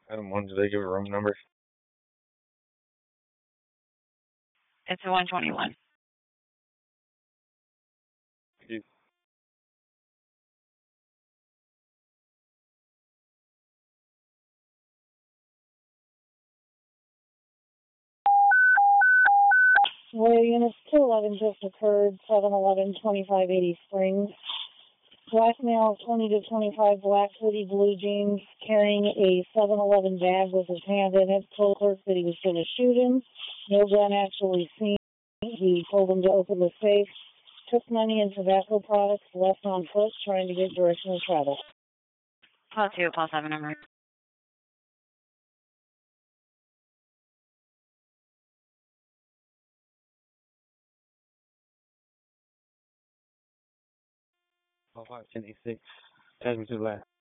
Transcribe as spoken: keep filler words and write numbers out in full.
Item one, do they give a room number? It's a one twenty-one. You, Where units two eleven just occurred, seven eleven twenty-five eighty Springs. Black male, twenty to twenty-five, black hoodie, blue jeans, carrying a seven eleven bag with his hand in it, told clerk that he was going to shoot him. No gun actually seen. He told him to open the safe, took money and tobacco products, left on foot, trying to get directional travel. Call two, call seven number. call five ten eighty-six. Attachment to the last.